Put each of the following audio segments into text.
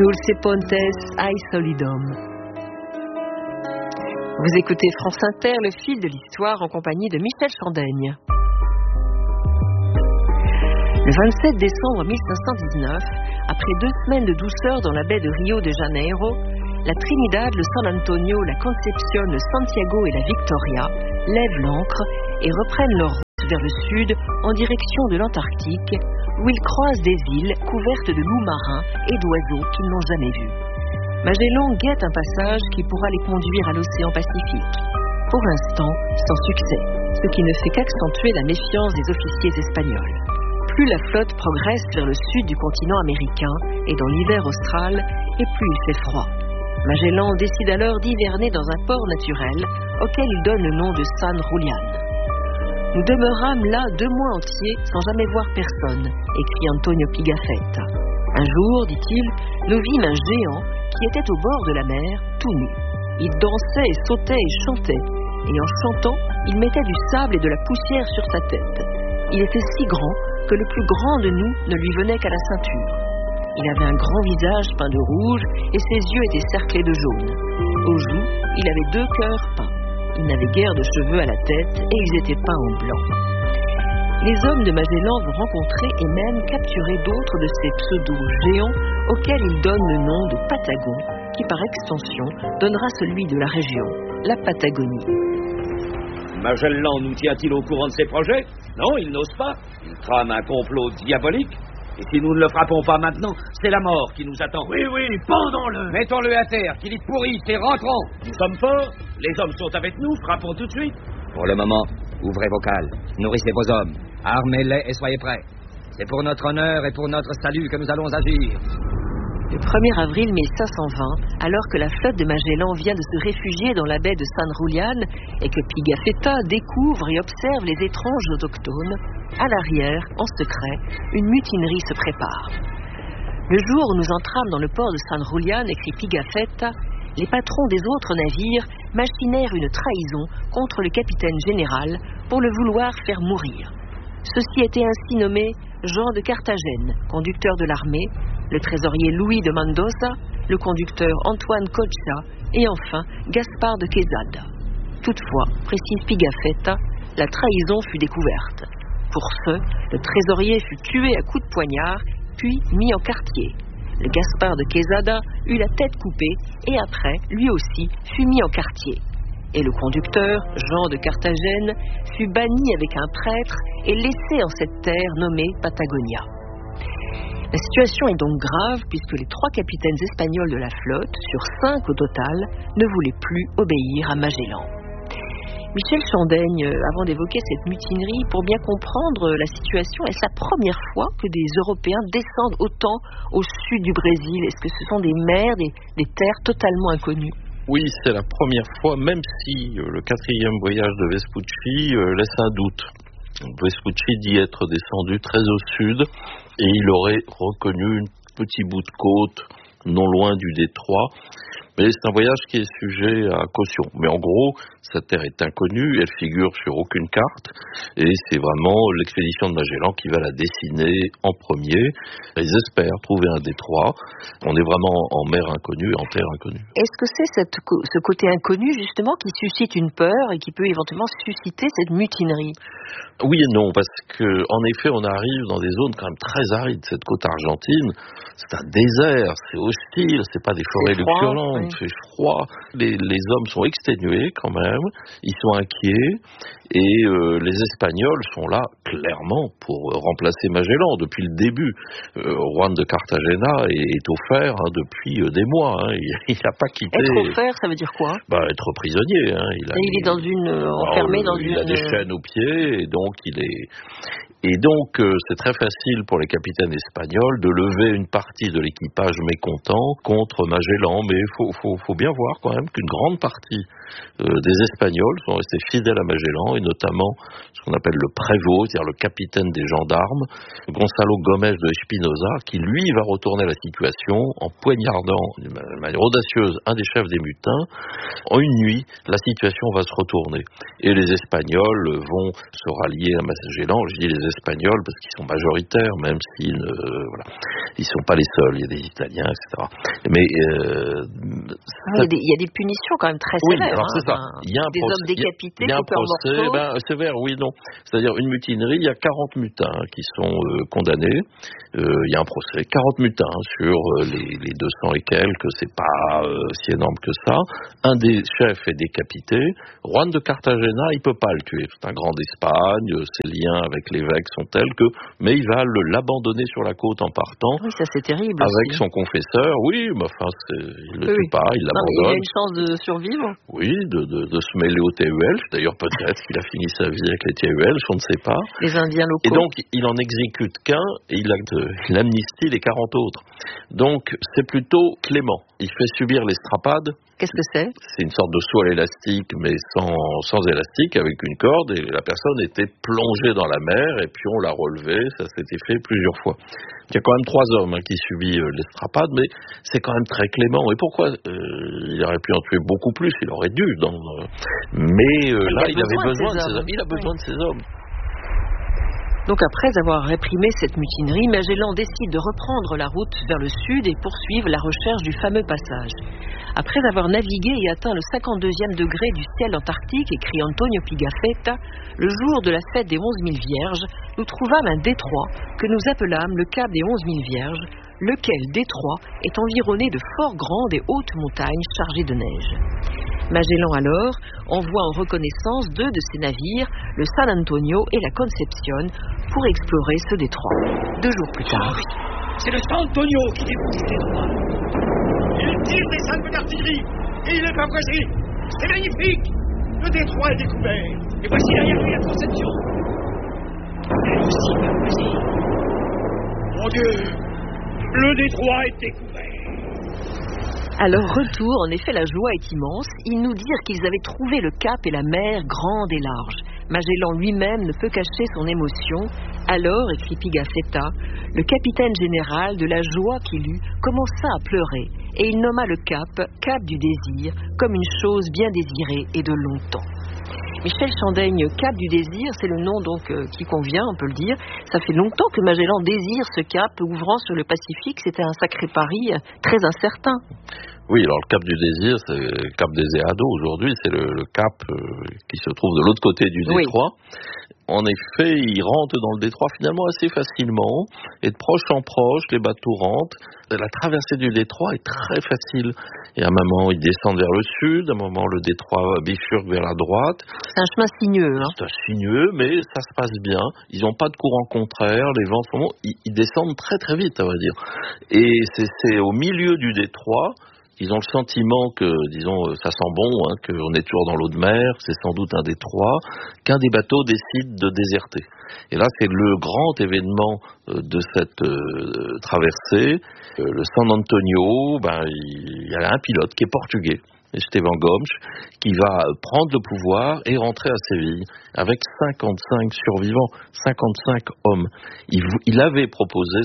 Dulce Pontes ai Solidum. Vous écoutez France Inter, le fil de l'histoire en compagnie de Michel Chandaigne. Le 27 décembre 1519, après 2 semaines de douceur dans la baie de Rio de Janeiro, la Trinidad, le San Antonio, la Concepción, le Santiago et la Victoria lèvent l'ancre et reprennent leur route vers le sud en direction de l'Antarctique, où ils croisent des îles couvertes de loups marins et d'oiseaux qu'ils n'ont jamais vus. Magellan guette un passage qui pourra les conduire à l'océan Pacifique. Pour l'instant, sans succès, ce qui ne fait qu'accentuer la méfiance des officiers espagnols. Plus la flotte progresse vers le sud du continent américain et dans l'hiver austral, et plus il fait froid. Magellan décide alors d'hiverner dans un port naturel auquel il donne le nom de San Julián. Nous demeurâmes là 2 mois entiers sans jamais voir personne, écrit Antonio Pigafetta. Un jour, dit-il, nous vîmes un géant qui était au bord de la mer, tout nu. Il dansait et sautait et chantait, et en chantant, il mettait du sable et de la poussière sur sa tête. Il était si grand que le plus grand de nous ne lui venait qu'à la ceinture. Il avait un grand visage peint de rouge et ses yeux étaient cerclés de jaune. Aux joues, il avait 2 cœurs peints. Il n'avait guère de cheveux à la tête et ils étaient peints en blanc. Les hommes de Magellan vont rencontrer et même capturer d'autres de ces pseudo-géants auxquels ils donnent le nom de Patagons, qui par extension donnera celui de la région, la Patagonie. Magellan nous tient-il au courant de ses projets? Non, il n'ose pas. Il trame un complot diabolique. Et si nous ne le frappons pas maintenant, c'est la mort qui nous attend. Oui, pendons-le. Mettons-le à terre, qu'il y pourrisse et rentrons. Nous sommes forts, les hommes sont avec nous, frappons tout de suite. Pour le moment, ouvrez vos cales, nourrissez vos hommes, armez-les et soyez prêts. C'est pour notre honneur et pour notre salut que nous allons agir. Le 1er avril 1520, alors que la flotte de Magellan vient de se réfugier dans la baie de San Julián et que Pigafetta découvre et observe les étranges autochtones, à l'arrière, en secret, une mutinerie se prépare. Le jour où nous entrâmes dans le port de San Julián, écrit Pigafetta, les patrons des autres navires machinèrent une trahison contre le capitaine général pour le vouloir faire mourir. Ceux-ci étaient ainsi nommés Jean de Carthagène, conducteur de l'armée, le trésorier Louis de Mendoza, le conducteur Antoine Cocha et enfin Gaspard de Quesada. Toutefois, précise Pigafetta, la trahison fut découverte. Pour ce, le trésorier fut tué à coups de poignard, puis mis en quartier. Le Gaspard de Quesada eut la tête coupée et après, lui aussi, fut mis en quartier. Et le conducteur, Jean de Carthagène, fut banni avec un prêtre et laissé en cette terre nommée Patagonia. La situation est donc grave puisque les 3 capitaines espagnols de la flotte, sur 5 au total, ne voulaient plus obéir à Magellan. Michel Chandaigne, avant d'évoquer cette mutinerie, pour bien comprendre la situation, est-ce la première fois que des Européens descendent autant au sud du Brésil? Est-ce que ce sont des mers, des terres totalement inconnues? Oui, c'est la première fois, même si le 4e voyage de Vespucci laisse un doute. Vespucci dit être descendu très au sud et il aurait reconnu un petit bout de côte non loin du détroit. Mais c'est un voyage qui est sujet à caution. Mais en gros, cette terre est inconnue, elle figure sur aucune carte, et c'est vraiment l'expédition de Magellan qui va la dessiner en premier. Ils espèrent trouver un détroit. On est vraiment en mer inconnue, en terre inconnue. Est-ce que c'est ce côté inconnu, justement, qui suscite une peur et qui peut éventuellement susciter cette mutinerie? Oui et non, parce que en effet, on arrive dans des zones quand même très arides. Cette côte argentine, c'est un désert, c'est hostile, c'est pas des forêts luxuriantes, il fait froid. Les hommes sont exténués quand même, ils sont inquiets, et les Espagnols sont là clairement pour remplacer Magellan depuis le début. Juan de Cartagena est offert depuis des mois. Il n'a pas quitté. Être offert, ça veut dire quoi? Être prisonnier. Il est dans enfermé dans une. Il a des chaînes aux pieds, et donc Et donc, c'est très facile pour les capitaines espagnols de lever une partie de l'équipage mécontent contre Magellan. Mais il faut bien voir quand même qu'une grande partie des Espagnols sont restés fidèles à Magellan, et notamment ce qu'on appelle le prévôt, c'est-à-dire le capitaine des gendarmes, Gonzalo Gómez de Espinosa, qui lui va retourner la situation en poignardant d'une manière audacieuse un des chefs des mutins. En une nuit, la situation va se retourner. Et les Espagnols vont se rallier à Magellan. Je dis les espagnols parce qu'ils sont majoritaires, même s'ils ils sont pas les seuls. Il y a des Italiens, etc. Mais il y a des punitions quand même très sévères. Alors c'est ça. Il y a un des hommes décapités, il y a un procès. Sévère, oui, non. C'est-à-dire une mutinerie, il y a 40 mutins qui sont condamnés. Il y a un procès, 40 mutins sur les 200 et quelques. C'est pas si énorme que ça. Un des chefs est décapité. Juan de Cartagena, il peut pas le tuer. C'est un grand d'Espagne. Ses liens avec l'évêque sont tels que, mais il va l'abandonner sur la côte en partant. Oui, ça c'est terrible. Avec aussi. son confesseur. Oui, mais enfin, il le tue pas, il l'abandonne. Il a une chance de survivre. Oui, de se mêler aux TUL. D'ailleurs, peut-être qu'il a fini sa vie avec les TUL, on ne sait pas. Les Indiens locaux. Et donc, il en exécute qu'un et il amnistie les 40 autres. Donc, c'est plutôt clément. Il fait subir l'estrapade. Qu'est-ce que c'est ? C'est une sorte de saut à l'élastique, mais sans élastique, avec une corde, et la personne était plongée dans la mer, et puis on l'a relevée, ça s'était fait plusieurs fois. Il y a quand même 3 hommes qui subissent l'estrapade, mais c'est quand même très clément. Et pourquoi il aurait pu en tuer beaucoup plus, il aurait dû. Mais là, il avait besoin de ces hommes. Il a besoin de ces hommes. Donc après avoir réprimé cette mutinerie, Magellan décide de reprendre la route vers le sud et poursuivre la recherche du fameux passage. Après avoir navigué et atteint le 52e degré du ciel antarctique, écrit Antonio Pigafetta, le jour de la fête des 11 000 Vierges, nous trouvâmes un détroit que nous appelâmes le cap des 11 000 Vierges, lequel détroit est environné de fort grandes et hautes montagnes chargées de neige. Magellan alors envoie en reconnaissance 2 de ses navires, le San Antonio et la Concepción, pour explorer ce détroit. 2 jours plus tard. C'est le San Antonio qui débouche du détroit. Il tire des salves d'artillerie et il est pavoisé. C'est magnifique. Le détroit est découvert. Et voici derrière lui la Concepción. Elle aussi pavoisée. Mon Dieu, le détroit est découvert. À leur retour, en effet, la joie est immense. Ils nous dirent qu'ils avaient trouvé le cap et la mer grande et large. Magellan lui-même ne peut cacher son émotion. Alors, écrit Pigafetta, le capitaine général, de la joie qu'il eut, commença à pleurer, et il nomma le cap du désir, comme une chose bien désirée et de longtemps. Michel Chandaigne, cap du désir, c'est le nom donc qui convient, on peut le dire. Ça fait longtemps que Magellan désire ce cap ouvrant sur le Pacifique. C'était un sacré pari très incertain. Oui, alors le cap du désir, c'est le cap des Eado aujourd'hui, c'est le cap qui se trouve de l'autre côté du détroit. En effet, il rentre dans le détroit finalement assez facilement, et de proche en proche, les bateaux rentrent. La traversée du détroit est très facile. Et à un moment, ils descendent vers le sud, à un moment, le détroit bifurque vers la droite. C'est un chemin sinueux. C'est un sinueux, mais ça se passe bien. Ils n'ont pas de courant contraire, les vents sont bons. Ils descendent très très vite, à vrai dire. Et c'est au milieu du détroit. Ils ont le sentiment que, disons, ça sent bon, qu'on est toujours dans l'eau de mer, c'est sans doute un détroit, qu'un des bateaux décide de déserter. Et là, c'est le grand événement de cette traversée. Le San Antonio, il y a un pilote qui est portugais, Esteban Gomes, qui va prendre le pouvoir et rentrer à Séville avec 55 survivants, 55 hommes. Il avait proposé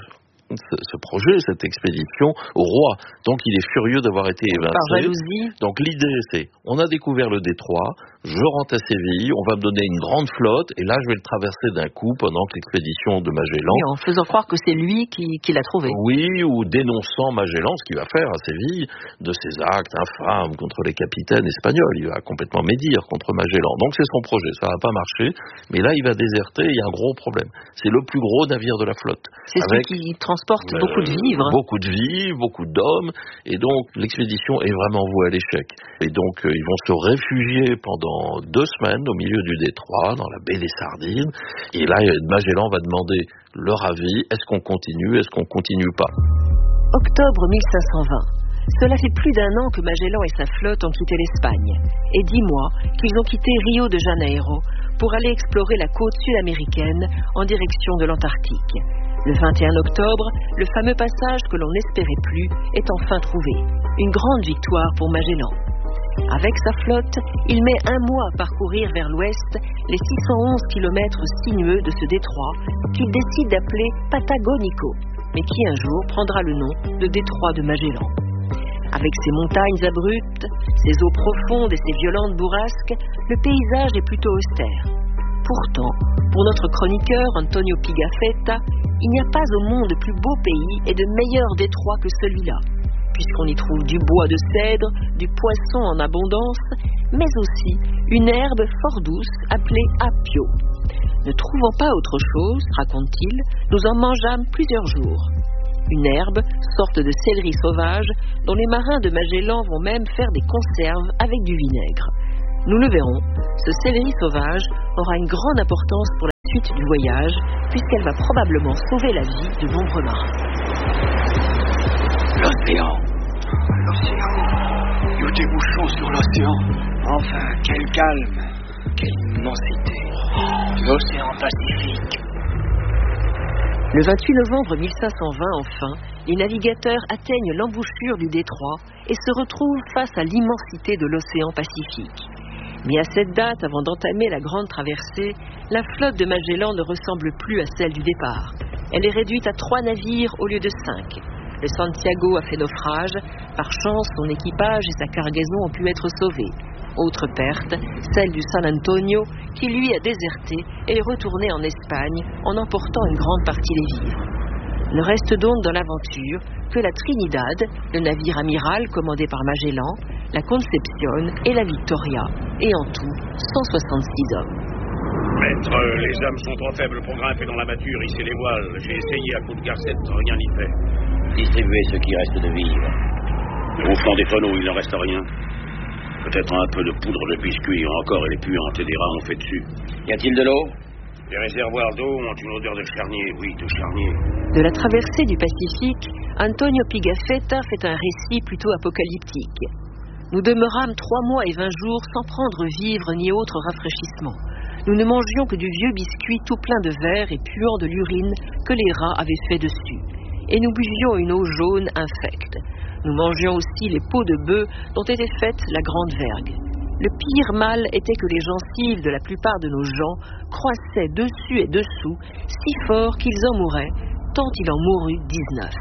ce projet, cette expédition au roi. Donc il est furieux d'avoir été évincé. Par jalousie. Donc l'idée c'est, on a découvert le détroit, je rentre à Séville, on va me donner une grande flotte, et là je vais le traverser d'un coup pendant que l'expédition de Magellan... Oui, en faisant croire que c'est lui qui l'a trouvé. Oui, ou dénonçant Magellan, ce qu'il va faire à Séville, de ses actes infâmes contre les capitaines espagnols. Il va complètement médire contre Magellan. Donc c'est son projet, ça va pas marcher, mais là il va déserter, il y a un gros problème. C'est le plus gros navire de la flotte. C'est celui qui transporte beaucoup de vivres. Beaucoup de vivres, beaucoup d'hommes, et donc l'expédition est vraiment vouée à l'échec. Et donc ils vont se réfugier pendant 2 semaines au milieu du détroit, dans la baie des Sardines, et là Magellan va demander leur avis, est-ce qu'on continue pas? Octobre 1520. Cela fait plus d'1 an que Magellan et sa flotte ont quitté l'Espagne, et 10 mois qu'ils ont quitté Rio de Janeiro pour aller explorer la côte sud-américaine en direction de l'Antarctique. Le 21 octobre, le fameux passage que l'on n'espérait plus est enfin trouvé. Une grande victoire pour Magellan. Avec sa flotte, il met 1 mois à parcourir vers l'ouest les 611 kilomètres sinueux de ce détroit qu'il décide d'appeler Patagonico, mais qui un jour prendra le nom de détroit de Magellan. Avec ses montagnes abruptes, ses eaux profondes et ses violentes bourrasques, le paysage est plutôt austère. Pourtant, Pour notre chroniqueur Antonio Pigafetta, il n'y a pas au monde plus beau pays et de meilleur détroit que celui-là, puisqu'on y trouve du bois de cèdre, du poisson en abondance, mais aussi une herbe fort douce appelée apio. Ne trouvant pas autre chose, raconte-t-il, nous en mangeâmes plusieurs jours. Une herbe, sorte de céleri sauvage, dont les marins de Magellan vont même faire des conserves avec du vinaigre. Nous le verrons, ce céleri sauvage aura une grande importance pour la suite du voyage, puisqu'elle va probablement sauver la vie de nombreux marins. L'océan. Il y a des bouchons sur l'océan. Enfin, quel calme, quelle immensité. L'océan Pacifique. Le 28 novembre 1520, enfin, les navigateurs atteignent l'embouchure du détroit et se retrouvent face à l'immensité de l'océan Pacifique. Mais à cette date, avant d'entamer la grande traversée, la flotte de Magellan ne ressemble plus à celle du départ. Elle est réduite à 3 navires au lieu de 5. Le Santiago a fait naufrage. Par chance, son équipage et sa cargaison ont pu être sauvés. Autre perte, celle du San Antonio, qui lui a déserté et est retourné en Espagne en emportant une grande partie des vivres. Ne reste donc dans l'aventure que la Trinidad, le navire amiral commandé par Magellan, la Concepción et la Victoria, et en tout 166 hommes. Maître, les hommes sont trop faibles pour grimper dans la mâture, hisser les voiles. J'ai essayé à coup de garcette, rien n'y fait. Distribuez ce qui reste de vivres. Au fond des tonneaux, il n'en reste rien. Peut-être un peu de poudre de biscuit, encore elle est puante et des rats ont fait dessus. Y a-t-il de l'eau? Les réservoirs d'eau ont une odeur de charnier, oui, de charnier. De la traversée du Pacifique, Antonio Pigafetta fait un récit plutôt apocalyptique. Nous demeurâmes 3 mois et 20 jours sans prendre vivre ni autre rafraîchissement. Nous ne mangions que du vieux biscuit tout plein de verre et puant de l'urine que les rats avaient fait dessus. Et nous buvions une eau jaune infecte. Nous mangions aussi les peaux de bœuf dont était faite la grande vergue. Le pire mal était que les gencives de la plupart de nos gens croissaient dessus et dessous, si fort qu'ils en mouraient, tant il en mourut 19.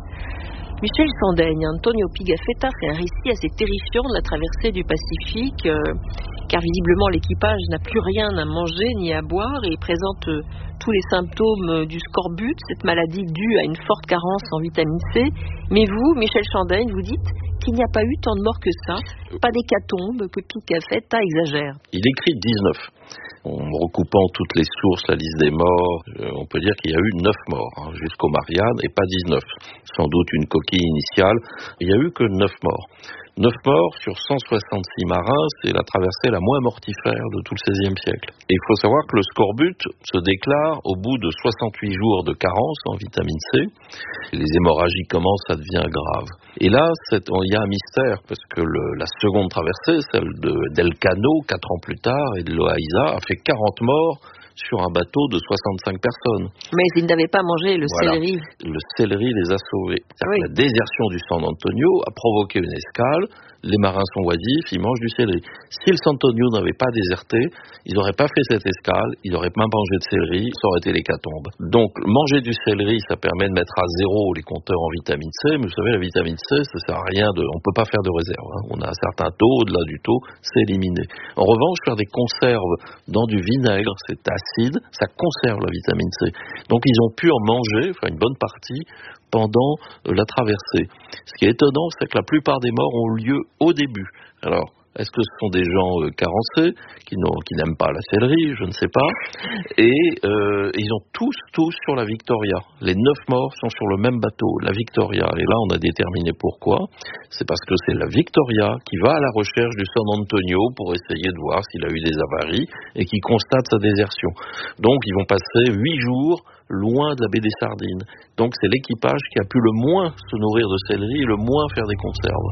Michel Sandaigne, Antonio Pigafetta fait un récit assez terrifiant de la traversée du Pacifique, car visiblement l'équipage n'a plus rien à manger ni à boire et présente tous les symptômes du scorbut, cette maladie due à une forte carence en vitamine C. Mais vous, Michel Sandaigne, vous dites qu'il n'y a pas eu tant de morts que ça, pas d'hécatombe, que Pigafetta exagère. Il écrit 19. En recoupant toutes les sources, la liste des morts, on peut dire qu'il y a eu 9 morts, jusqu'aux Mariannes, et pas 19. Sans doute une coquille initiale. Il n'y a eu que 9 morts. 9 morts sur 166 marins, c'est la traversée la moins mortifère de tout le XVIe siècle. Et il faut savoir que le scorbut se déclare au bout de 68 jours de carence en vitamine C. Les hémorragies commencent, ça devient grave. Et là, il y a un mystère, parce que la seconde traversée, celle d'Elcano, 4 ans plus tard, et de Loaiza, a fait 40 morts sur un bateau de 65 personnes. Mais ils n'avaient pas mangé le céleri. Le céleri les a sauvés. Oui. La désertion du San Antonio a provoqué une escale. Les marins sont oisifs, ils mangent du céleri. Si le San Antonio n'avait pas déserté, ils n'auraient pas fait cette escale, ils n'auraient pas mangé de céleri, ça aurait été l'hécatombe. Donc, manger du céleri, ça permet de mettre à zéro les compteurs en vitamine C, mais vous savez, la vitamine C, ça sert à rien on peut pas faire de réserve. On a un certain taux, au-delà du taux, c'est éliminé. En revanche, faire des conserves dans du vinaigre, c'est acide, ça conserve la vitamine C. Donc, ils ont pu en manger, enfin une bonne partie, pendant la traversée. Ce qui est étonnant, c'est que la plupart des morts ont lieu au début. Alors, est-ce que ce sont des gens carencés, qui n'aiment pas la céleri, je ne sais pas. Et ils ont tous sur la Victoria. Les 9 morts sont sur le même bateau, la Victoria. Et là, on a déterminé pourquoi. C'est parce que c'est la Victoria qui va à la recherche du San Antonio pour essayer de voir s'il a eu des avaries et qui constate sa désertion. Donc, ils vont passer 8 jours loin de la baie des Sardines. Donc, c'est l'équipage qui a pu le moins se nourrir de céleri et le moins faire des conserves.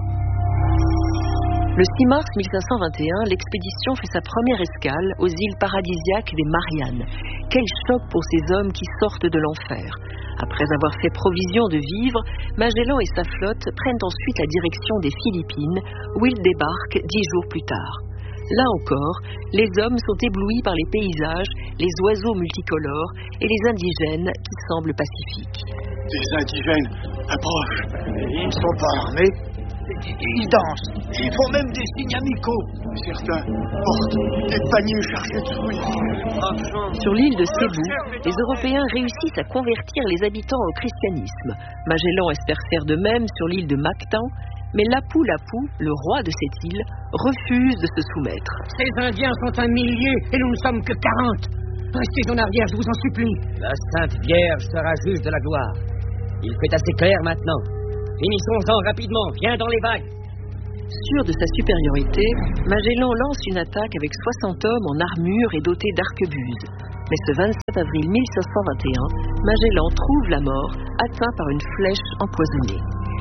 Le 6 mars 1521, l'expédition fait sa première escale aux îles paradisiaques des Mariannes. Quel choc pour ces hommes qui sortent de l'enfer. Après avoir fait provision de vivres, Magellan et sa flotte prennent ensuite la direction des Philippines, où ils débarquent 10 jours plus tard. Là encore, les hommes sont éblouis par les paysages, les oiseaux multicolores et les indigènes qui semblent pacifiques. Des indigènes approchent. Ils ne sont pas armés. Ils dansent. Ils font même des signes amicaux. Certains portent des paniers chargés de fruits. Sur l'île de Cébou, les Européens réussissent à convertir les habitants au christianisme. Magellan espère faire de même sur l'île de Mactan, mais Lapu-Lapu, le roi de cette île, refuse de se soumettre. Ces Indiens sont un millier et nous ne sommes que 40. Restez en arrière, je vous en supplie. La Sainte Vierge sera juge de la gloire. Il fait assez clair maintenant. Finissons-en rapidement, viens dans les vagues. Sûr de sa supériorité, Magellan lance une attaque avec 60 hommes en armure et dotés d'arquebuses. Mais ce 27 avril 1521, Magellan trouve la mort, atteint par une flèche empoisonnée.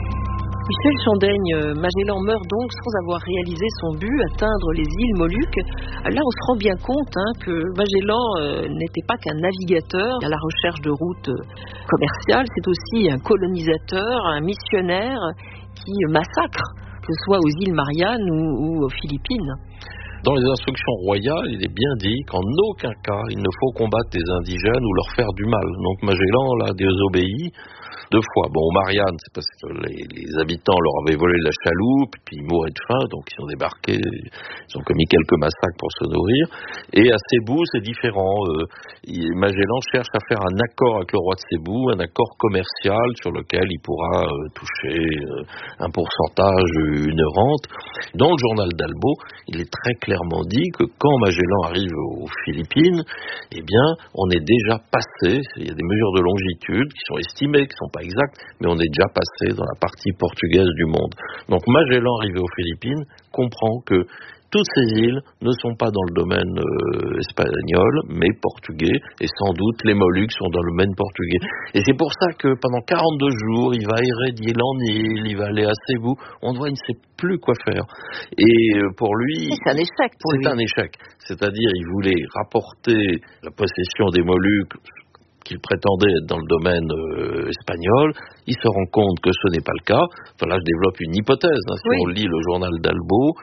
Michel Chandaigne, Magellan meurt donc sans avoir réalisé son but, atteindre les îles Moluques. Là, on se rend bien compte que Magellan n'était pas qu'un navigateur à la recherche de routes commerciales, c'est aussi un colonisateur, un missionnaire qui massacre, que ce soit aux îles Mariannes ou aux Philippines. Dans les instructions royales, il est bien dit qu'en aucun cas il ne faut combattre les indigènes ou leur faire du mal. Donc Magellan l'a désobéi 2 fois. Bon, aux Mariannes, c'est parce que les habitants leur avaient volé la chaloupe, puis ils mouraient de faim, donc ils ont débarqué, ils ont commis quelques massacres pour se nourrir. Et à Cébou, c'est différent. Magellan cherche à faire un accord avec le roi de Cébou, un accord commercial sur lequel il pourra toucher un pourcentage, une rente. Dans le journal d'Albo, il est très clairement dit que quand Magellan arrive aux Philippines, eh bien, on est déjà passé, il y a des mesures de longitude qui sont estimées, qui ne sont pas exactes, mais on est déjà passé dans la partie portugaise du monde. Donc Magellan, arrivé aux Philippines, comprend que toutes ces îles ne sont pas dans le domaine espagnol, mais portugais, et sans doute les Moluques sont dans le domaine portugais. Et c'est pour ça que pendant 42 jours, il va errer d'île en île, il va aller à Cébou, on voit, il ne sait plus quoi faire. Et pour lui... C'est un échec pour lui. C'est un échec. C'est-à-dire, il voulait rapporter la possession des Moluques qu'il prétendait être dans le domaine espagnol. Il se rend compte que ce n'est pas le cas. Enfin, là, je développe une hypothèse, si on lit le journal d'Albo.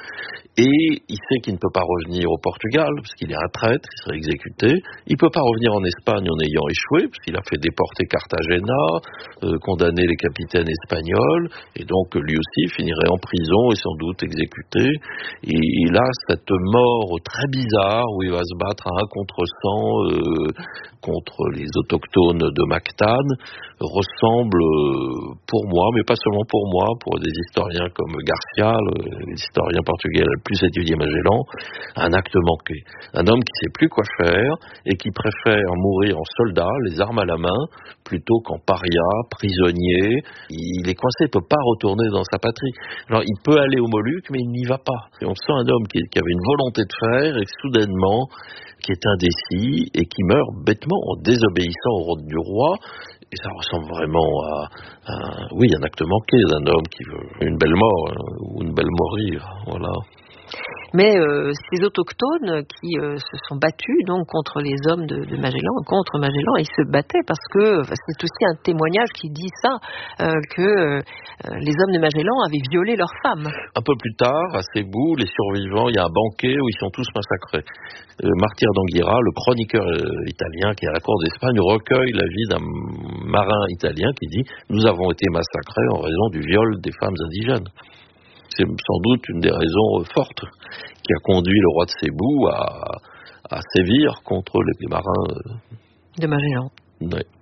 Et il sait qu'il ne peut pas revenir au Portugal, parce qu'il est un traître, il serait exécuté. Il ne peut pas revenir en Espagne en ayant échoué, parce qu'il a fait déporter Cartagena, condamner les capitaines espagnols, et donc lui aussi finirait en prison et sans doute exécuté. Et il a cette mort très bizarre, où il va se battre à 1 contre 100 contre les autochtones de Mactan, ressemble, pour moi, mais pas seulement pour moi, pour des historiens comme Garcia, l'historien portugais le plus étudié Magellan, un acte manqué. Un homme qui ne sait plus quoi faire et qui préfère mourir en soldat, les armes à la main, plutôt qu'en paria, prisonnier. Il est coincé, il ne peut pas retourner dans sa patrie. Alors il peut aller aux Moluques, mais il n'y va pas. Et on sent un homme qui avait une volonté de faire et soudainement, qui est indécis et qui meurt bêtement en désobéissant au ordre du roi. Et ça ressemble vraiment à un acte manqué d'un homme qui veut une belle mort ou une belle mourir. Voilà. Mais ces autochtones qui se sont battus donc contre les hommes de Magellan, contre Magellan, ils se battaient parce que c'est aussi un témoignage qui dit ça, que les hommes de Magellan avaient violé leurs femmes. Un peu plus tard, à Cébou, les survivants, il y a un banquet où ils sont tous massacrés. Martyr d'Anguira, le chroniqueur italien qui est à la cour d'Espagne, recueille la vie d'un marin italien qui dit « Nous avons été massacrés en raison du viol des femmes indigènes ». C'est sans doute une des raisons fortes qui a conduit le roi de Cébou à sévir contre les marins de Magellan. Ouais.